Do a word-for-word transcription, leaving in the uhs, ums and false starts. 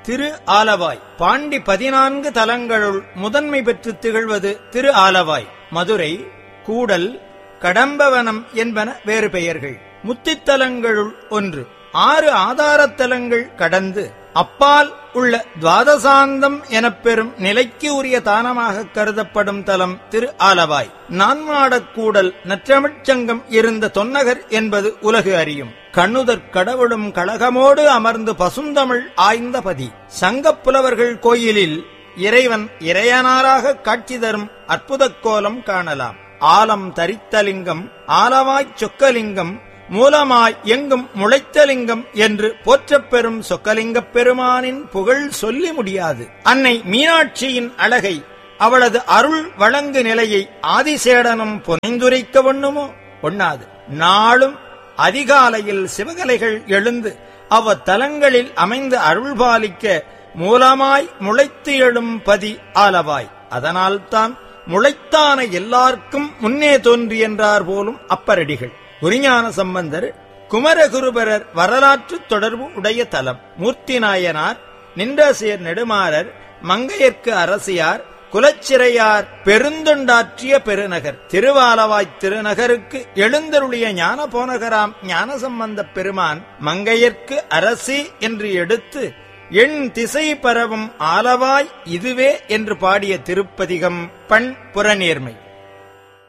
திரு ஆலவாய். பாண்டி பதினான்கு தலங்களுள் முதன்மை பெற்று திகழ்வது திரு ஆலவாய். மதுரை, கூடல், கடம்பவனம் என்பன வேறு பெயர்கள். முத்தித்தலங்களுள் ஒன்று. ஆறு ஆதாரத்தலங்கள் கடந்து அப்பால் உள்ள துவாதசாந்தம் எனப்பெறும் நிலைக்கு உரிய தானமாக கருதப்படும் தலம் திரு ஆலவாய். நான்மாடக்கூடல் நற்றமிழ்ச்சங்கம் இருந்த தொன்னகர் என்பது உலகு அறியும். கண்ணுதற் கடவுளும் கழகமோடு அமர்ந்து பசுந்தமிழ் ஆய்ந்த பதி. சங்கப் புலவர்கள் கோயிலில் இறைவன் இறையனாராக காட்சி தரும் அற்புதக் கோலம் காணலாம். ஆலம் தரித்தலிங்கம், ஆலவாய்ச் சொக்கலிங்கம், மூலமாய் எங்கும் முளைத்தலிங்கம் என்று போற்றப் பெறும் சொக்கலிங்கப் பெருமானின் புகழ் சொல்லி முடியாது. அன்னை மீனாட்சியின் அழகை, அவளது அருள் வழங்கு நிலையை ஆதிசேடனும் புனைந்துரைக்க ஒண்ணுமோ? ஒண்ணாது. நாளும் அதிகாலையில் சிவகலைகள் எழுந்து அவ்வத்தலங்களில் அமைந்து அருள்பாலிக்க மூலமாய் முளைத்து எழும் பதி ஆலவாய். அதனால்தான் முளைத்தான எல்லாருக்கும் முன்னே தோன்றி என்றார் போலும் அப்பரடிகள். குறிஞான சம்பந்தர் குமரகுருபரர் வரலாற்று தொடர்பு உடைய தலம். மூர்த்தி நாயனார், நின்றசேர் நெடுமாறர், மங்கையர்க்கு அரசியார், குலச்சிறையார் பெருந்தொண்டாற்றிய பெருநகர். திருவாலவாய்த் திருநகருக்கு எழுந்தருளிய ஞான போனகராம் ஞானசம்பந்தப் பெருமான் மங்கையர்க்கு அரசி என்று எடுத்து எண் திசை பரவும் ஆலவாய் இதுவே என்று பாடிய திருப்பதிகம் பண் புறநேர்மை.